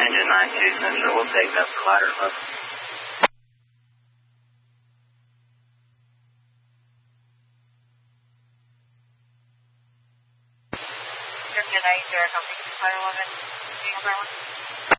engine 92, Central. We'll take that collider look. Engine 92, I come to collider 11.